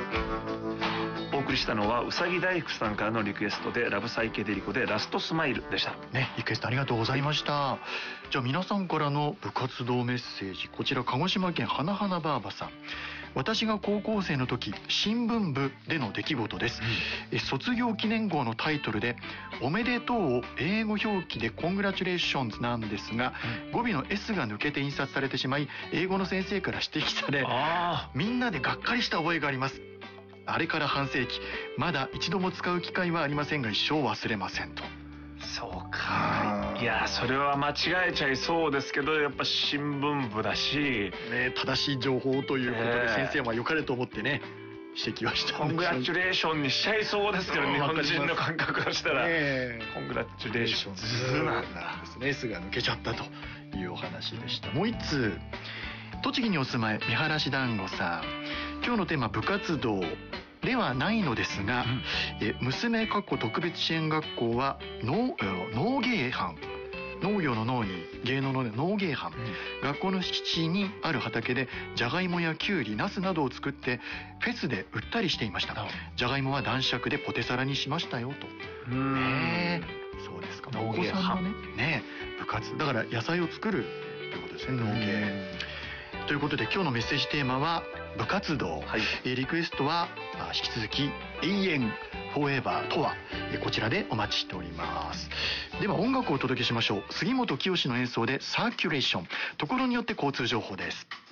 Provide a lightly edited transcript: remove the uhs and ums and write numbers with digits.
お送りしたのはうさぎ大福さんからのリクエストでラブサイケデリコでラストスマイルでしたね。リクエストありがとうございました。じゃあ皆さんからの部活動メッセージ、こちら鹿児島県花々ばあばさん。私が高校生の時、新聞部での出来事です、卒業記念号のタイトルでおめでとうを英語表記でコングラチュレーションズなんですが、語尾の S が抜けて印刷されてしまい、英語の先生から指摘され、みんなでがっかりした覚えがあります。あれから半世紀、まだ一度も使う機会はありませんが、一生忘れませんと。 そうか。いや、それは間違えちゃいそうですけど、やっぱ新聞部だし、 ね、正しい情報ということで、先生は良かれと思ってね、指摘はしたコングラチュレーションにしちゃいそうですけど、日本人の感覚としたら、コングラチュレーションズなんですね。S が抜けちゃったというお話でした。もう一通、栃木にお住まい三原市団子さん。今日のテーマ、部活動ではないのですが、娘特別支援学校は農芸班、農業の農に芸能の農芸班、学校の敷地にある畑でじゃがいもやきゅうり、ナスなどを作ってフェスで売ったりしていました。じゃがいもは男爵でポテサラにしましたよと。そうですか。お子さんのね、部活だから野菜を作るということですね、農芸ということで、今日のメッセージテーマは部活動、リクエストは引き続き永遠フォーエバーとは、こちらでお待ちしております。では音楽をお届けしましょう。杉本清の演奏でサーキュレーション、ところによって交通情報です。